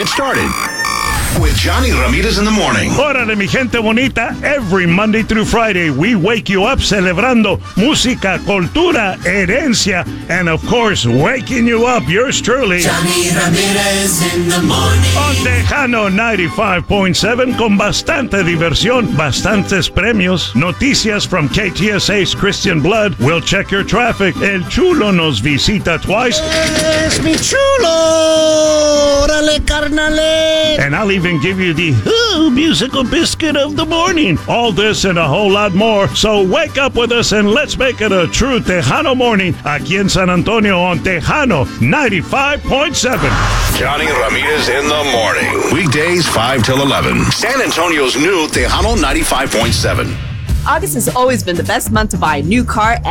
get started with Johnny Ramirez in the morning. Órale, mi gente bonita. Every Monday through Friday, we wake you up celebrando música, cultura, herencia, and of course, waking you up, yours truly, Johnny Ramirez in the morning. on Tejano 95.7 con bastante diversión, bastantes premios, noticias from KTSA's Christian Blood. We'll check your traffic. El chulo nos visita twice. Es mi chulo. Órale, carnales. And I'll even give you the musical biscuit of the morning. All this and a whole lot more. So wake up with us and let's make it a true Tejano morning aquí en San Antonio on Tejano 95.7. Johnny Ramirez in the morning. Weekdays 5 till 11. San Antonio's new Tejano 95.7. August has always been the best month to buy a new car